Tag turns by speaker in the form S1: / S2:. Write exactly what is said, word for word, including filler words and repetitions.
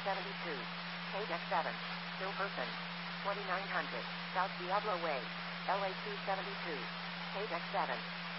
S1: seventy-two. Page X seven. Still person. twenty-nine hundred. South Diablo Way. L A two seventy-two. Page X seven.